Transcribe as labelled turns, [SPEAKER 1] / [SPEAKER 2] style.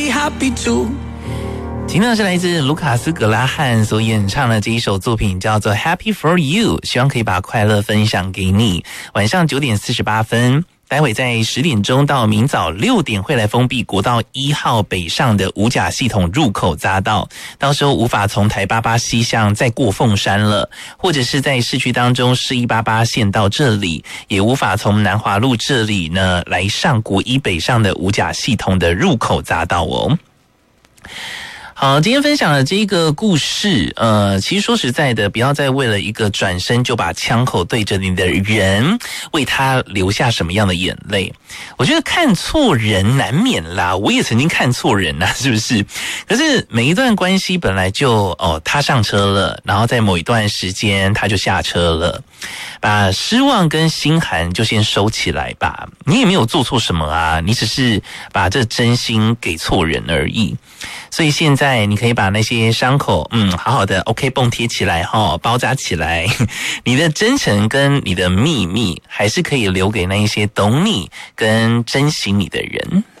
[SPEAKER 1] be happy too。
[SPEAKER 2] 听到是来自卢卡斯·格拉汉所演唱的这一首作品，叫做 Happy for You， 希望可以把快乐分享给你。晚上9点48分，待会在10点钟到明早6点会来封闭国道1号北上的五甲系统入口匝道，到时候无法从台88西向再过凤山了，或者是在市区当中市188线到这里，也无法从南华路这里呢来上国1北上的五甲系统的入口匝道哦。好，今天分享的这个故事，其实说实在的，不要再为了一个转身就把枪口对着你的人，为他留下什么样的眼泪。我觉得看错人难免啦，我也曾经看错人啦，是不是？可是每一段关系本来就他上车了，然后在某一段时间他就下车了，把失望跟心寒就先收起来吧。你也没有做错什么啊，你只是把这真心给错人而已。所以现在你可以把那些伤口好好的 OK 绷贴起来包扎起来，你的真诚跟你的秘密还是可以留给那一些懂你跟珍惜你的人。